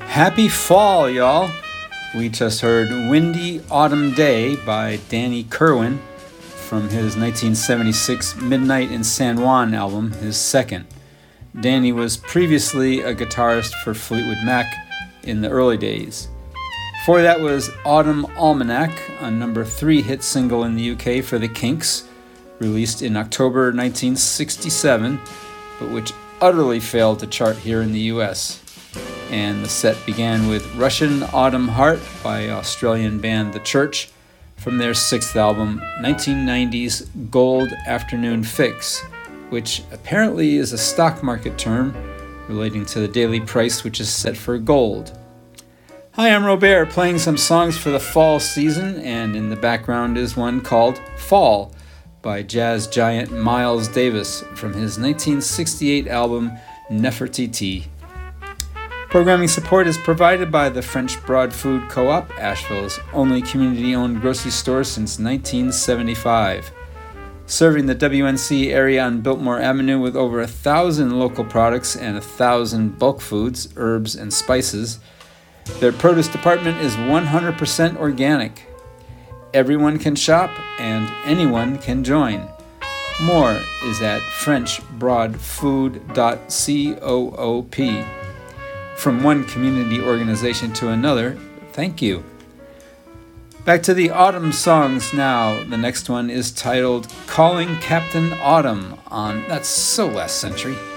Happy fall, y'all! We just heard Windy Autumn Day by Danny Kirwan from his 1976 Midnight in San Juan album, his second. Danny was previously a guitarist for Fleetwood Mac in the early days. Before that was Autumn Almanac, a number 3 hit single in the UK for the Kinks, released in October 1967, but which utterly failed to chart here in the US. And the set began with Russian Autumn Heart by Australian band The Church from their 6th album, 1990's Gold Afternoon Fix, which apparently is a stock market term relating to the daily price which is set for gold. Hi, I'm Robert, playing some songs for the fall season, and in the background is one called Fall by jazz giant Miles Davis from his 1968 album Nefertiti. Programming support is provided by the French Broad Food Co-op, Asheville's only community-owned grocery store since 1975. Serving the WNC area on Biltmore Avenue with over 1,000 local products and 1,000 bulk foods, herbs, and spices, their produce department is 100% organic. Everyone can shop and anyone can join. More is at frenchbroadfood.coop. From one community organization to another, thank you. Back to the autumn songs now. The next one is titled Calling Captain Autumn on That's So Last Century.